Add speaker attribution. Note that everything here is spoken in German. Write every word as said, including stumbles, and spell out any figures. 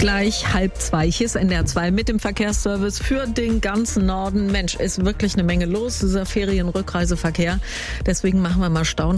Speaker 1: Gleich halb zwei. Hier ist N D R zwei mit dem Verkehrsservice für den ganzen Norden. Mensch, ist wirklich eine Menge los, dieser Ferienrückreiseverkehr. Deswegen machen wir mal Stau